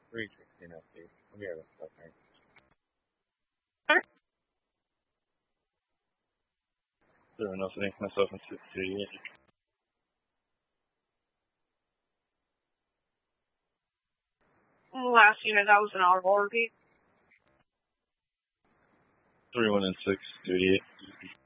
316 FD. Let me have a second. There enough to make myself into 38. Last unit, that was an hour repeat. 31 and 6, 38.